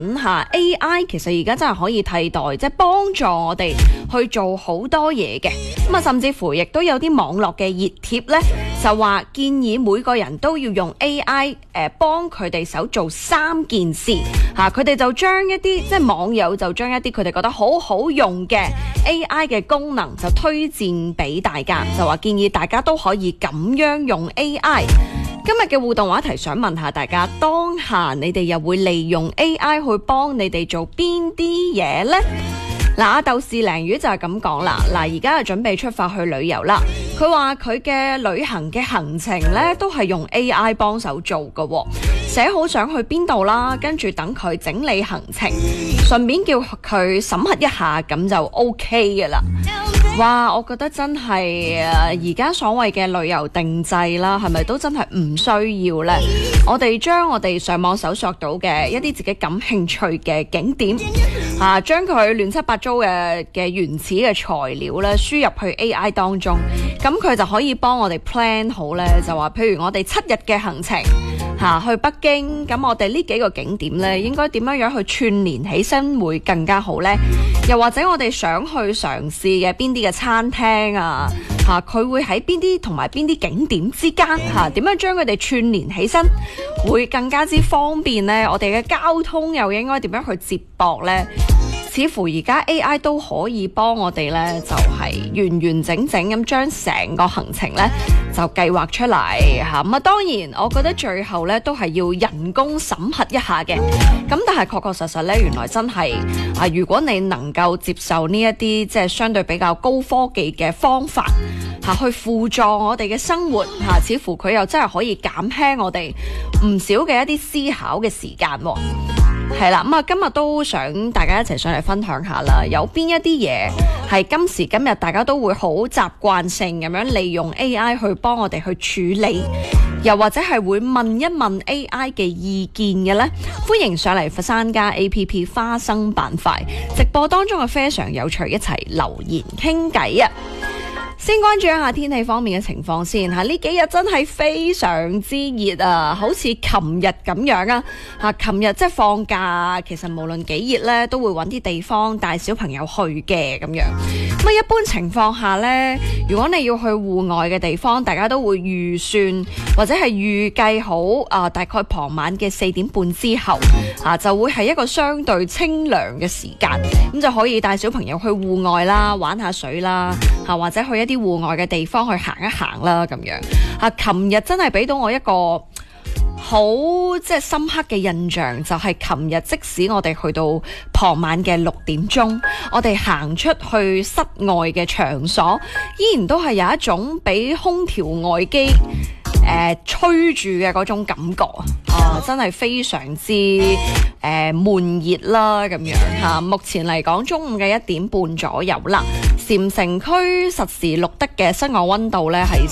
AI 其實而家真係可以替代，即係幫助我哋去做好多嘢嘅。咁啊，甚至乎亦都有啲網絡嘅熱貼呢，就話建議每個人都要用 AI 幫佢哋手做3件事嚇。佢哋就將一啲即係網友就將一啲佢哋覺得好好用嘅 AI 嘅功能就推薦俾大家，就話建議大家都可以咁樣用 AI。今日嘅互動話題想問下大家，當下你哋又會利用 AI 去幫你哋做邊啲嘢呢？嗱，阿豆豉鯪魚就係咁講啦。嗱，而家就準備出發去旅遊啦。佢話佢嘅旅行嘅行程呢都係用 AI 幫手做㗎，寫好想去邊度啦，跟住等佢整理行程，順便叫佢審核一下，咁就 OK 嘅啦。哇，我覺得真係而家所謂嘅旅遊定製啦，係咪都真係唔需要呢？我哋將我哋上網搜索到嘅一啲自己感興趣嘅景點將佢亂七八糟嘅原始嘅材料咧輸入去 AI 當中，咁佢就可以幫我哋 plan 好呢，就話譬如我哋7日嘅行程去北京，咁我哋呢幾個景點呢應該點樣去串連起身會更加好呢？又或者我哋想去嘗試嘅邊啲嘅餐廳佢會喺邊啲同埋邊啲景點之間點樣將佢哋串連起身會更加之方便呢？我哋嘅交通又應該點樣去接駁呢？似乎而家 AI 都可以幫我哋呢，就係完完整整咁將成個行程呢就計劃出嚟咁當然我覺得最後呢都係要人工審核一下嘅。咁但係確確實實呢，原來真係如果你能夠接受呢一啲即係相對比較高科技嘅方法去輔助我哋嘅生活似乎佢又真係可以減輕我哋唔少嘅一啲思考嘅時間係啦。今日都想大家一齊上嚟分享下啦，有邊一啲嘢係今時今日大家都會好習慣性咁樣利用 AI 去幫我哋去處理，又或者係會問一問 AI 嘅意見嘅呢？歡迎上嚟佛山家 APP 花生板塊直播當中嘅非常有趣，一齊留言傾偈啊！先關注一下天氣方面嘅情況先呢幾日真係非常之熱好似琴日咁樣琴日即係放假，其實無論幾熱呢，都會揾啲地方帶小朋友去嘅咁樣。一般情況下呢，如果你要去戶外嘅地方，大家都會預算或者係預計好大概傍晚嘅4點半之後就會係一個相對清涼嘅時間，咁就可以帶小朋友去戶外啦，玩下水啦或者去一啲戶外嘅地方去行一行啦咁樣。琴日真係俾到我一個好即係深刻嘅印象，就係琴日即使我哋去到傍晚嘅6點鐘，我哋行出去室外嘅場所，依然都係有一種俾空調外機吹住嘅嗰種感覺真係非常之悶熱啦咁樣目前嚟講，中午嘅1點半左右啦，禪城區實時錄得嘅室外溫度呢係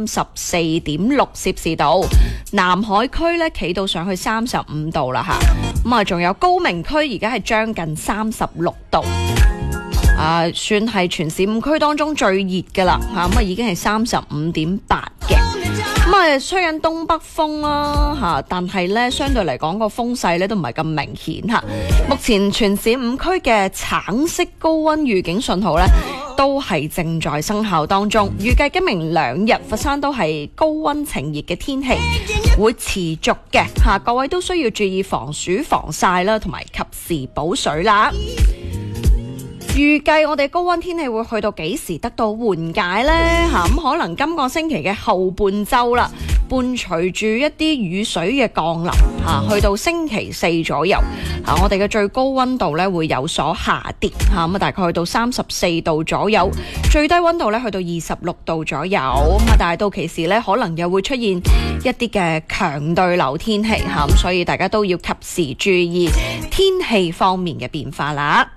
34.6攝氏度，南海區呢企到上去35度啦咁仲有高明區而家係將近36度。算係全市5區當中最熱㗎啦已經係35.8嘅。吹緊東北風啦但係咧相對嚟講個風勢咧都唔係咁明顯目前全市5區嘅橙色高溫預警信號咧都係正在生效當中，預計今明2日佛山都係高溫晴熱嘅天氣會持續嘅各位都需要注意防暑防曬啦，同埋及時補水啦。預計我哋高溫天氣會去到幾時得到緩解呢？咁可能今個星期嘅後半周啦，伴隨住一啲雨水嘅降臨去到星期4左右我哋嘅最高溫度咧會有所下跌大概去到34度左右，最低溫度咧去到26度左右但係到期時咧可能又會出現一啲嘅強對流天氣所以大家都要及時注意天氣方面嘅變化啦。